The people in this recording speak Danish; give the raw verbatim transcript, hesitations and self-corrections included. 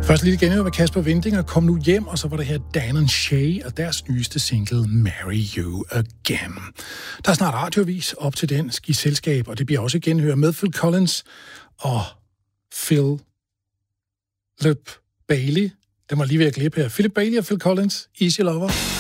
Først lige genhør med Kasper Winding og Kom nu hjem, og så var det her Dan and Shay og deres nyeste single Marry You Again. Der er snart radiovis op til den ski selskab, og det bliver også genhør med Phil Collins og Phil Lip Bailey. Den var lige ved at glippe her. Philip Bailey og Phil Collins, Easy Lover.